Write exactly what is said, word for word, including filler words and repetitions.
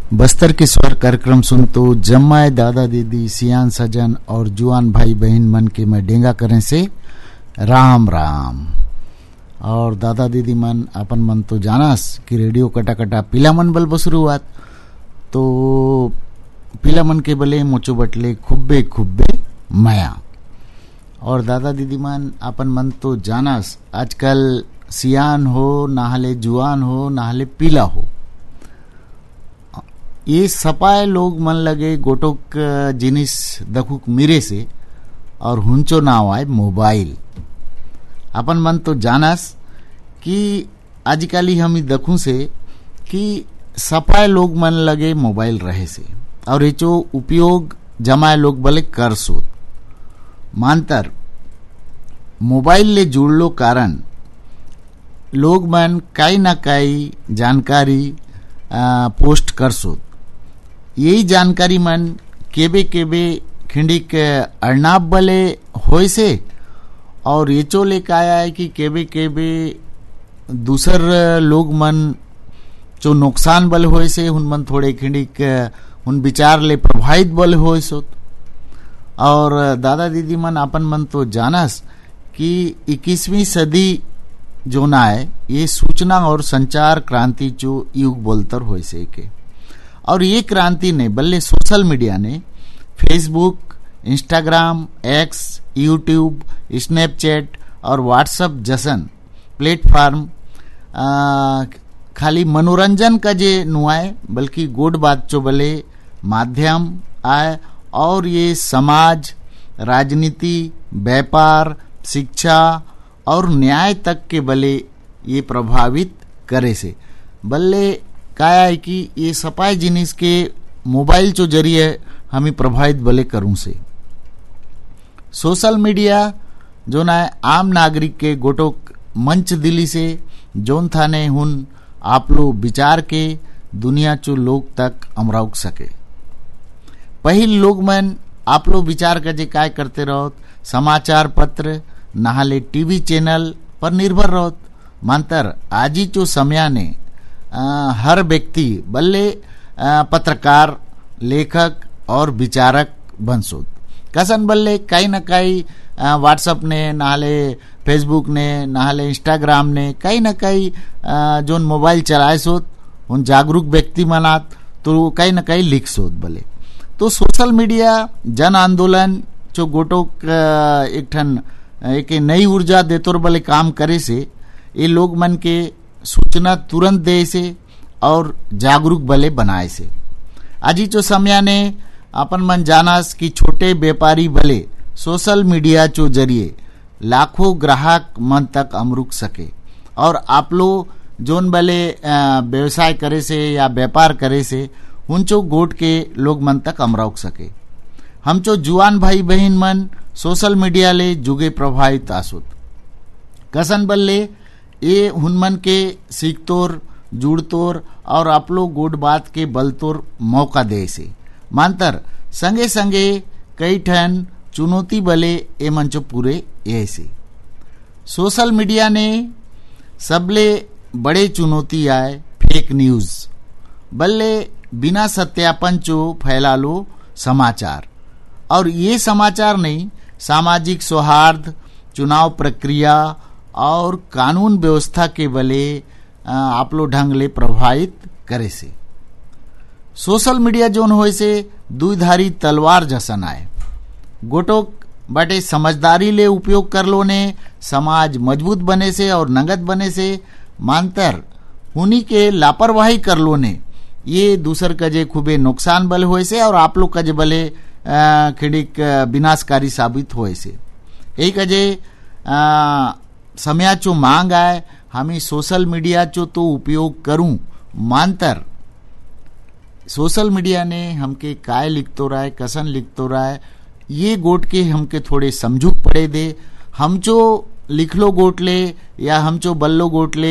बस्तर के स्वर कार्यक्रम सुनतो जम्माए दादा दीदी सियान सजन और जुआन भाई बहन मन के मैं डेंगा करें से राम राम। और दादा दीदी मन अपन मन तो जानस कि रेडियो कटा कटा पीला मन बल बसरुआत तो पीला मन के बले मोचो बटले खुब्बे खुब्बे माया। और दादा दीदी मन अपन मन तो जानस आजकल सियान हो नाहले जुआन हो नाहले पीला हो, ये सपाए लोग मन लगे गोटोक जिनिस दखुक मिरे से और हुंचो नाव आए मोबाइल। अपन मन तो जानस कि आजकल हम दखूं से कि सपाए लोग मन लगे मोबाइल रहे से और ये जो उपयोग जमाए लोग भले कर सोत मानतर मोबाइल ले जुड़ लो कारण लोग मन काई ना काई जानकारी आ, पोस्ट कर सोत। यही जानकारी मन केबे केबे खिंडिक अर्नाब बले होय से और ये चो लेके आया है कि केबे केबे दूसर लोग मन जो नुकसान बल होय से उन मन थोड़े खिंडिक उन विचार ले प्रभावित बल होय सो। और दादा दीदी मन अपन मन तो जानस कि इक्कीसवीं सदी जो ना है ये सूचना और संचार क्रांति जो युग बोलतर होय से के। और ये क्रांति ने बल्ले सोशल मीडिया ने Facebook, Instagram, x, YouTube, Snapchat और व्हाट्सएप जैसन प्लेटफॉर्म खाली मनोरंजन का जे नुआए बल्कि गोड बात चो बले माध्यम आए और ये समाज, राजनीति, व्यापार, शिक्षा और न्याय तक के बले ये प्रभावित करे से। बल्ले काया है कि ये सपाए जिनिस के मोबाइल चो जरिए हमें प्रभावित बले करूं से। सोशल मीडिया जो ना आम नागरिक के गोटोक मंच दिली से जोन थाने हुन आप लो विचार के दुनिया चो लोग तक अमराउक सके। पहिल लोग मन आप लो विचार का जे काय करते रहोत समाचार पत्र नहाले टीवी चैनल पर निर्भर रहोत। मानतर आजी चो समय ने आ, हर व्यक्ति बल्ले आ, पत्रकार, लेखक और विचारक बनसोत। कसन बल्ले कई न कई व्हाट्सएप ने नाले फेसबुक ने नाले इंस्टाग्राम ने कई न कई जोन मोबाइल चलाए सोत उन जागरूक व्यक्ति मनात तो कई न कई लिख सोत बले। तो सोशल मीडिया जन आंदोलन जो गोटोक एक ठन एक नई ऊर्जा देतोर बले काम करे से ये लोग मन के सूचना तुरंत दे से और जागरूक बले बनाए से। आजी जो समय ने अपन मन जानस कि छोटे व्यापारी बले सोशल मीडिया चो जरिए लाखों ग्राहक मन तक अमरुक सके और आप लो जोन बले व्यवसाय करे से या व्यापार करे से उनचो गोट के लोग मन तक अमराउक सके। हम चो जुआन भाई बहन मन सोशल मीडिया ले जुगे प्रभावित आसुत कसन बल्ले ये हुनमन के सीखतोर जुड़तोर और आप लोग गोड बात के बलतोर मौका दे से। मानतर संगे संगे कई ठन चुनौती बले ए मंचो पूरे ऐसे। सोशल मीडिया ने सबले बड़े चुनौती आए फेक न्यूज बल्ले बिना सत्यापन चो फैला लो समाचार। और ये समाचार नहीं सामाजिक सौहार्द, चुनाव प्रक्रिया और कानून व्यवस्था के बले आप लोग ढंग ले प्रभावित करे से। सोशल मीडिया जोन होए से दुधारी तलवार जसन आए गोटोक बटे समझदारी ले उपयोग कर लो ने समाज मजबूत बने से और नगद बने से। मानतर उन्हीं के लापरवाही कर लो ने ये दूसर का जे खूबे नुकसान बल होए से और आप लोग का जे बले खिड़िक विनाशकारी साबित होए से। एक अजे समय चो मांग आए हमें सोशल मीडिया चो तो उपयोग करूं। मानतर सोशल मीडिया ने हमके काय लिखतो रहा है कसन लिखतो रहा है ये गोट के हमके थोड़े समझुक पड़े दे। हम चो लिख लो गोट ले या हम चो बल्लो गोट ले